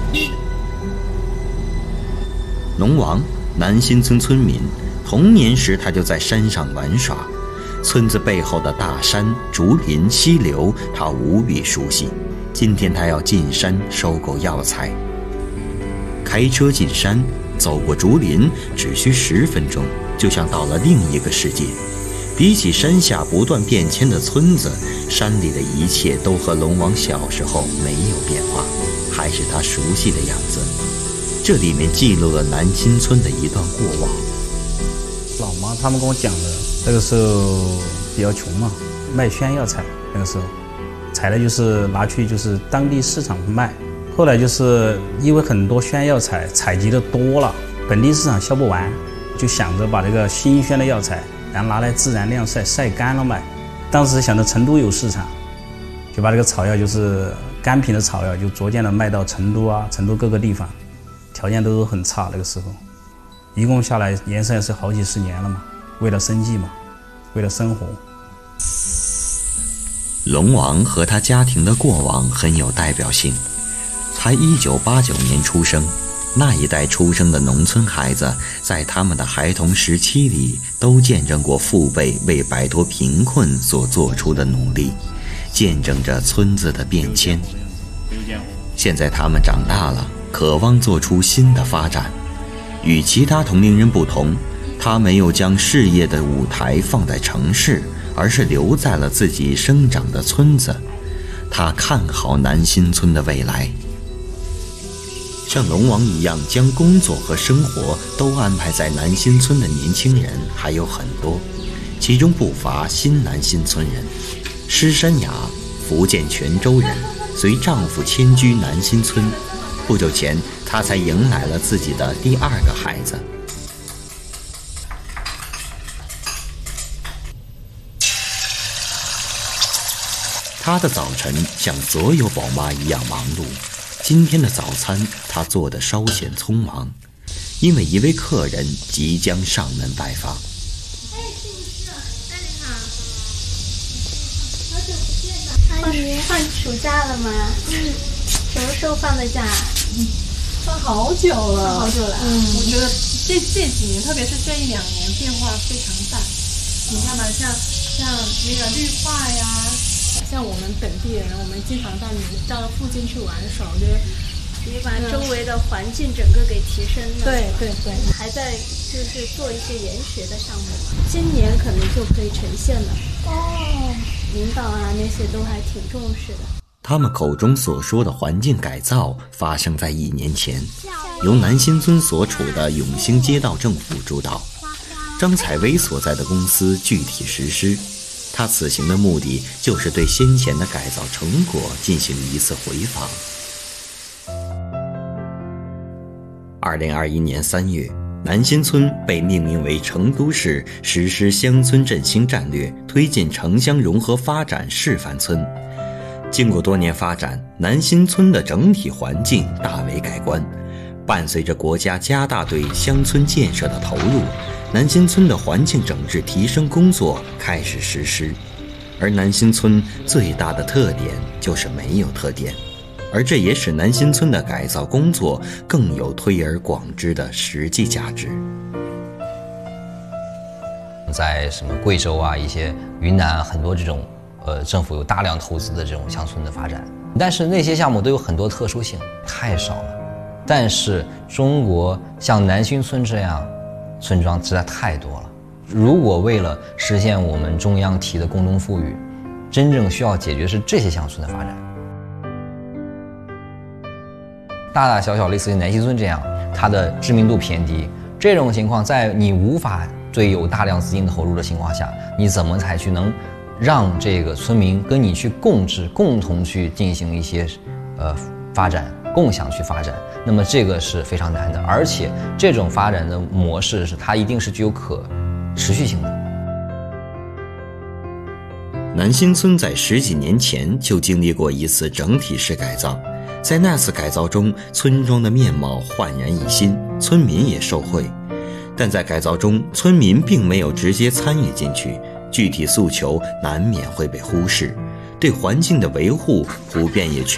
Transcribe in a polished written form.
龙王，南新村村民，童年时他就在山上玩耍，村子背后的大山、竹林、溪流，他无比熟悉。今天他要进山收购药材，开车进山，走过竹林，只需10分钟，就像到了另一个世界。比起山下不断变迁的村子，山里的一切都和龙王小时候没有变化，还是他熟悉的样子。这里面记录了南新村的一段过往。 老妈他们跟我讲的，那个时候比较穷嘛，卖宣药材，那个时候采的就是拿去就是当地市场卖。后来就是因为很多宣药材采集的多了，本地市场销不完，就想着把这个新鲜的药材然后拿来自然晾晒，晒干了卖。当时想着成都有市场，就把这个草药就是干品的草药就逐渐的卖到成都啊，成都各个地方，条件都很差。那个时候一共下来延伸也是好几10年了嘛，为了生计嘛，为了生活。 龙王和他家庭的过往很有代表性。他1989年出生，那一代出生的农村孩子，在他们的孩童时期里，都见证过父辈为摆脱贫困所做出的努力，见证着村子的变迁。现在他们长大了，渴望做出新的发展。与其他同龄人不同，他没有将事业的舞台放在城市，而是留在了自己生长的村子。他看好南新村的未来。像龙王一样将工作和生活都安排在南新村的年轻人还有很多，其中不乏新南新村人。施山雅，福建泉州人，随丈夫迁居南新村。不久前，她才迎来了自己的第2个孩子。她的早晨像所有宝妈一样忙碌。今天的早餐她做得稍显匆忙，因为一位客人即将上门拜访。 阿姨，放暑假了吗？什么时候放的假？ 放好久了， 好久了。 我觉得这几年，特别是这1-2年，变化非常大。你看吧，像那个绿化呀。像我们本地人，我们经常到附近去玩耍，我觉得你把周围的环境整个给提升了。 对， 还在就是做一些研学的项目，今年可能就可以呈现了。领导啊那些都还挺重视的。 他们口中所说的环境改造发生在1年前，由南新村所处的永兴街道政府主导，张采薇所在的公司具体实施。他此行的目的就是对先前的改造成果进行一次回访。2021年3月，南新村被命名为成都市实施乡村振兴战略，推进城乡融合发展示范村。经过多年发展，南新村的整体环境大为改观。伴随着国家加大对乡村建设的投入，南新村的环境整治提升工作开始实施。而南新村最大的特点就是没有特点，而这也使南新村的改造工作更有推而广之的实际价值。 在什么贵州啊、一些云南很多这种政府有大量投资的这种乡村的发展，但是那些项目都有很多特殊性，太少了。但是中国像南新村这样村庄实在太多了。如果为了实现我们中央提的共同富裕，真正需要解决是这些乡村的发展。大大小小类似于南新村这样，它的知名度偏低，这种情况在你无法对有大量资金投入的情况下，你怎么才去能让这个村民跟你去共治，共同去进行一些发展，共享去发展？那么这个是非常难的，而且这种发展的模式是它一定是具有可持续性的。 南新村在10几年前就经历过一次整体式改造，在那次改造中，村庄的面貌焕然一新，村民也受惠。但在改造中，村民并没有直接参与进去，具体诉求难免会被忽视，对环境的维护普遍也缺